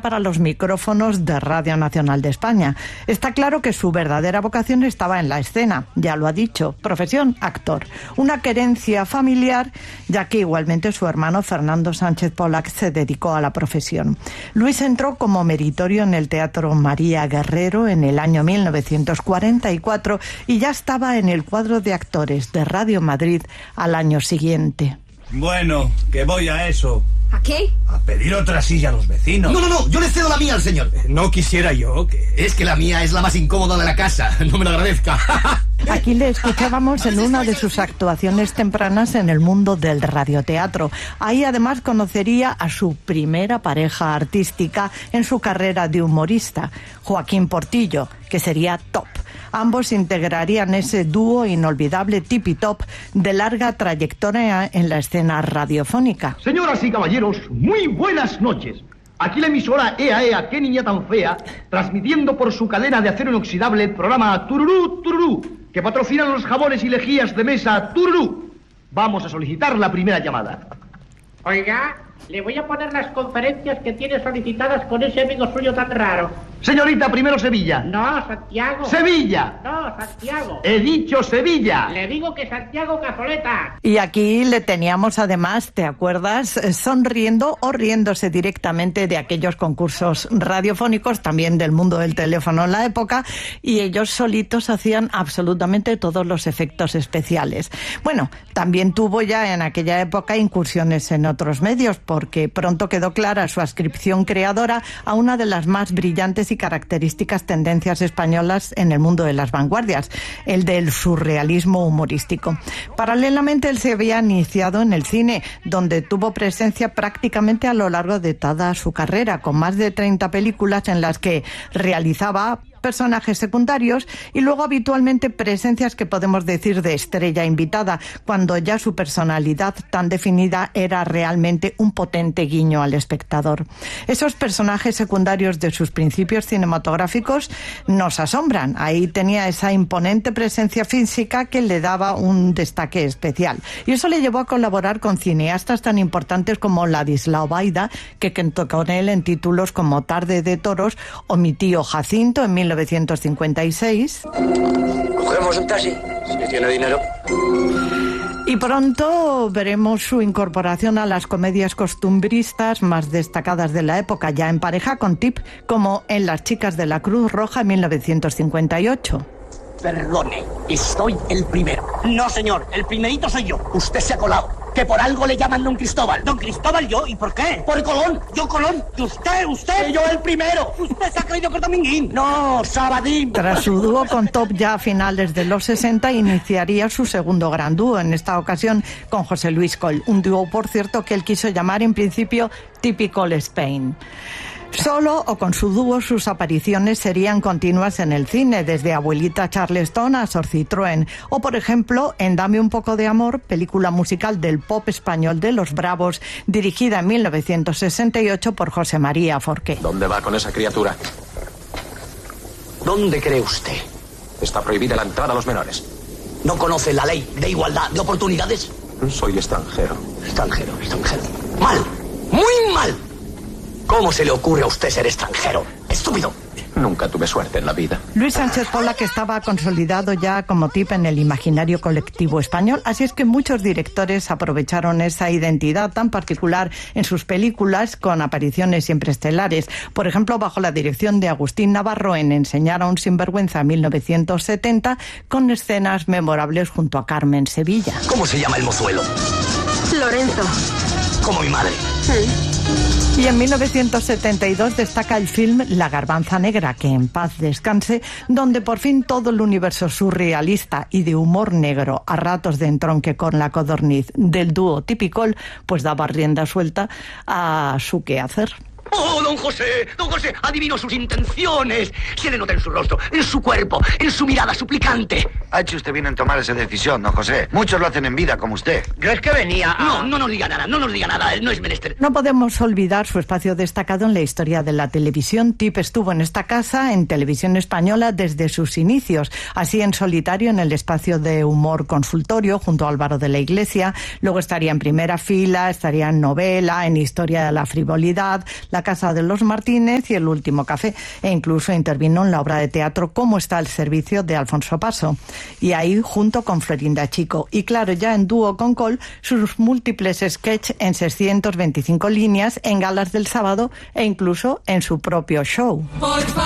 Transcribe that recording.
para los micrófonos de Radio Nacional de España. Está claro que su verdadera vocación estaba en la escena, ya lo ha dicho, profesión actor. Una querencia familiar, ya que igualmente su hermano Fernando Sánchez Polac se dedicó a la profesión. Luis entró como meritorio en el Teatro María Guerrero en el año 1944 y ya estaba en el cuadro de actores de Radio Madrid al año siguiente. Bueno, que voy a eso. ¿A qué? A pedir otra silla a los vecinos. No, yo le cedo la mía al señor. No quisiera yo que... Es que la mía es la más incómoda de la casa, no me lo agradezca. Aquí le escuchábamos en una de sus actuaciones tempranas en el mundo del radioteatro. Ahí además conocería a su primera pareja artística en su carrera de humorista, Joaquín Portillo, que sería Top. Ambos integrarían ese dúo inolvidable Tip y Top de larga trayectoria en la escena radiofónica. Señoras y caballeros, muy buenas noches. Aquí la emisora Ea, qué niña tan fea, transmitiendo por su cadena de acero inoxidable el programa Tururú, Tururú, que patrocinan los jabones y lejías de mesa Tururú. Vamos a solicitar la primera llamada. Oiga, le voy a poner las conferencias que tiene solicitadas con ese amigo suyo tan raro. Señorita, primero Sevilla. No, Santiago. ¡Sevilla! No, Santiago. He dicho Sevilla. Le digo que Santiago Cazoleta. Y aquí le teníamos además, ¿te acuerdas? Sonriendo o riéndose directamente de aquellos concursos radiofónicos, también del mundo del teléfono en la época, y ellos solitos hacían absolutamente todos los efectos especiales. Bueno, también tuvo ya en aquella época incursiones en otros medios, porque pronto quedó clara su adscripción creadora a una de las más brillantes y características tendencias españolas en el mundo de las vanguardias, el del surrealismo humorístico. Paralelamente, él se había iniciado en el cine, donde tuvo presencia prácticamente a lo largo de toda su carrera, con más de 30 películas en las que realizaba personajes secundarios y luego habitualmente presencias que podemos decir de estrella invitada, cuando ya su personalidad tan definida era realmente un potente guiño al espectador. Esos personajes secundarios de sus principios cinematográficos nos asombran. Ahí tenía esa imponente presencia física que le daba un destaque especial. Y eso le llevó a colaborar con cineastas tan importantes como Ladislao Baida, que cantó con él en títulos como Tarde de toros o Mi tío Jacinto en 1956. ¿Cogemos un taxi? Si tiene dinero. Y pronto veremos su incorporación a las comedias costumbristas más destacadas de la época, ya en pareja con Tip, como en Las chicas de la Cruz Roja en 1958. Perdone, soy el primero. No, señor, el primerito soy yo. Usted se ha colado. Que por algo le llaman Don Cristóbal. ¿Don Cristóbal yo? ¿Y por qué? Por Colón. ¿Yo Colón? ¿Y usted? Que yo el primero. ¿Usted se ha creído que Dominguín? No, Sabadín. Tras su dúo con Top ya a finales de los 60, iniciaría su segundo gran dúo, en esta ocasión con José Luis Coll. Un dúo, por cierto, que él quiso llamar en principio Typical Spain. Solo o con su dúo sus apariciones serían continuas en el cine, desde Abuelita Charleston a Sor Citroën, o por ejemplo en Dame un poco de amor, película musical del pop español de Los Bravos, dirigida en 1968 por José María Forqué. ¿Dónde va con esa criatura? ¿Dónde cree usted? Está prohibida la entrada a los menores. ¿No conoce la ley de igualdad de oportunidades? Soy extranjero. Extranjero. ¡Mal! ¡Muy mal! ¿Cómo se le ocurre a usted ser extranjero? ¡Estúpido! Nunca tuve suerte en la vida. Luis Sánchez Polac estaba consolidado ya como Tip en el imaginario colectivo español, así es que muchos directores aprovecharon esa identidad tan particular en sus películas con apariciones siempre estelares. Por ejemplo, bajo la dirección de Agustín Navarro en Enseñar a un sinvergüenza en 1970, con escenas memorables junto a Carmen Sevilla. ¿Cómo se llama el mozuelo? Lorenzo. Como mi madre. Y en 1972 destaca el film La Garbanza Negra, que en paz descanse, donde por fin todo el universo surrealista y de humor negro, a ratos de entronque con la codorniz del dúo Tipicol, pues daba rienda suelta a su quehacer. ¡Oh, don José! Adivino sus intenciones. Se le nota en su rostro, en su cuerpo, en su mirada suplicante. Ha hecho usted bien en tomar esa decisión, don José. Muchos lo hacen en vida, como usted. ¿Crees que venía a...? No nos diga nada, no es menester. No podemos olvidar su espacio destacado en la historia de la televisión. Tip estuvo en esta casa, en Televisión Española, desde sus inicios, así en solitario en el espacio de humor consultorio, junto a Álvaro de la Iglesia. Luego estaría en Primera Fila, estaría en Novela, en Historia de la Frivolidad, La Casa de los Martínez y El Último Café, e incluso intervino en la obra de teatro Cómo está el servicio de Alfonso Paso, y ahí junto con Florinda Chico, y claro, ya en dúo con Cole, sus múltiples sketches en 625 líneas, en galas del sábado e incluso en su propio show.